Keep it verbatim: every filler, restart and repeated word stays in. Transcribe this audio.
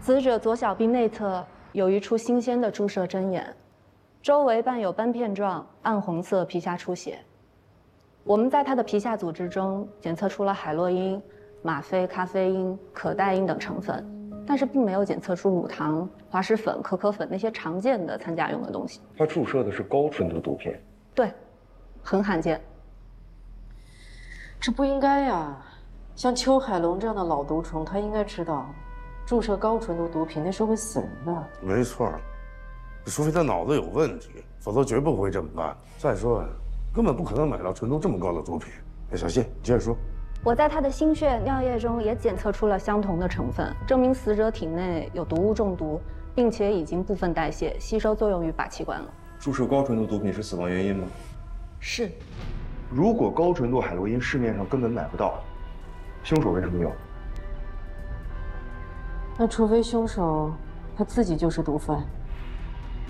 死者左小臂内侧有一处新鲜的注射针眼，周围伴有斑片状暗红色皮下出血。我们在他的皮下组织中检测出了海洛因、吗啡、咖啡因、可待因等成分，但是并没有检测出乳糖、滑石粉、可可粉那些常见的餐甲用的东西。 他注射的是高纯度毒品， 对，很罕见。 这不应该呀！像邱海龙这样的老毒虫，他应该知道，注射高纯度毒品那是会死人的。 没错，除非他脑子有问题，否则绝不会这么干。再说，根本不可能买到纯度这么高的毒品。哎，小谢，接着说。 我在他的心血、尿液中也检测出了相同的成分，证明死者体内有毒物中毒，并且已经部分代谢，吸收作用于靶器官了。 注射高纯度毒品是死亡原因吗？ 是。 如果高纯度海洛因市面上根本买不到，凶手为什么有？ 那除非凶手他自己就是毒贩。